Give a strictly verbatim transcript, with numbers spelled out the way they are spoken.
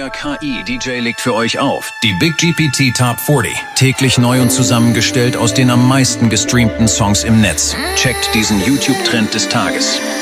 Euer K I-D J legt für euch auf. Die Big G P T Top vierzig. Täglich neu und zusammengestellt aus den am meisten gestreamten Songs im Netz. Checkt diesen YouTube-Trend des Tages.